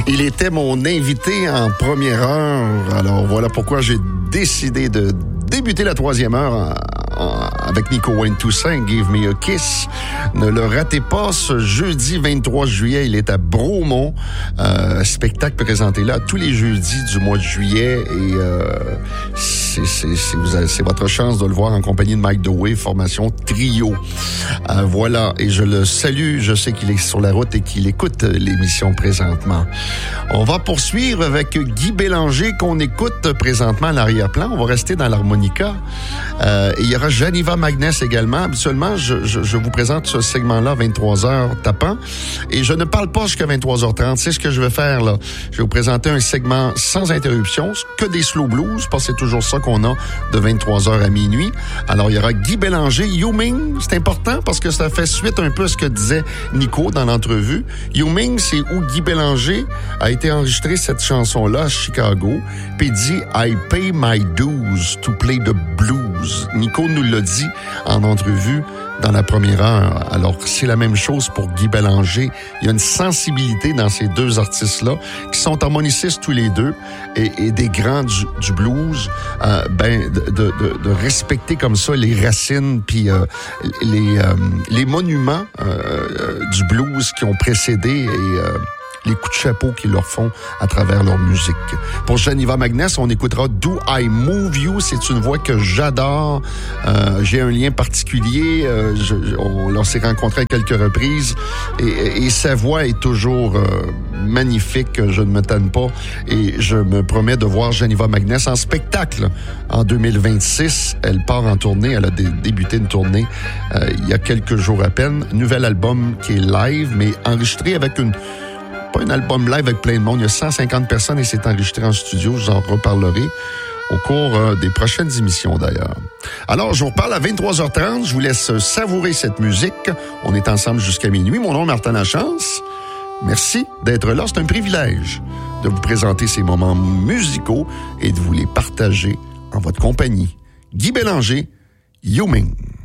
Il était mon invité en première heure. Alors voilà pourquoi j'ai décidé de débuter la troisième heure avec Nico Wayne-Toussaint, Give Me a Kiss. Ne le ratez pas, ce jeudi 23 juillet, il est à Bromont. Spectacle présenté là tous les jeudis du mois de juillet. Et c'est votre chance de le voir en compagnie de Mike Dewey, formation trio. Voilà, et je le salue. Je sais qu'il est sur la route et qu'il écoute l'émission présentement. On va poursuivre avec Guy Bélanger, qu'on écoute présentement à l'arrière-plan. On va rester dans l'harmonica. Et il y aura Janiva Magness également. Habituellement, je vous présente ce segment-là 23h tapant. Et je ne parle pas jusqu'à 23h30. C'est ce que je vais faire, là. Je vais vous présenter un segment sans interruption, que des slow blues, parce que c'est toujours ça qu'on a de 23h à minuit. Alors, il y aura Guy Bélanger, You Ming. C'est important parce que ça fait suite un peu à ce que disait Nico dans l'entrevue. You Ming, c'est où Guy Bélanger a été enregistré cette chanson-là à Chicago. Puis il dit « I pay my dues to play the blues ». Nico nous l'a dit en entrevue dans la première heure. Alors, c'est la même chose pour Guy Bélanger. Il y a une sensibilité dans ces deux artistes-là qui sont harmonicistes tous les deux et des grands du blues, de respecter comme ça les racines puis les monuments du blues qui ont précédé et les coups de chapeau qu'ils leur font à travers leur musique. Pour Janiva Magness, on écoutera Do I Move You. C'est une voix que j'adore. J'ai un lien particulier. On s'est rencontrés à quelques reprises et sa voix est toujours magnifique. Je ne me tanne pas et je me promets de voir Janiva Magness en spectacle en 2026. Elle part en tournée. Elle a débuté une tournée il y a quelques jours à peine. Nouvel album qui est live, mais enregistré avec pas un album live avec plein de monde. Il y a 150 personnes et c'est enregistré en studio. Je vous en reparlerai au cours des prochaines émissions, d'ailleurs. Alors, je vous reparle à 23h30. Je vous laisse savourer cette musique. On est ensemble jusqu'à minuit. Mon nom est Martin Lachance. Merci d'être là. C'est un privilège de vous présenter ces moments musicaux et de vous les partager en votre compagnie. Guy Bélanger, You Ming.